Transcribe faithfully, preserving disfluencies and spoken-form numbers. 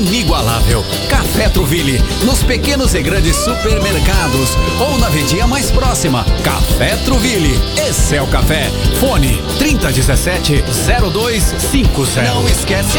Inigualável. Café Truville, nos pequenos e grandes supermercados ou na vendinha mais próxima. Café Truville, esse é o café. Fone trinta dezessete zero dois cinco zero. Não esquece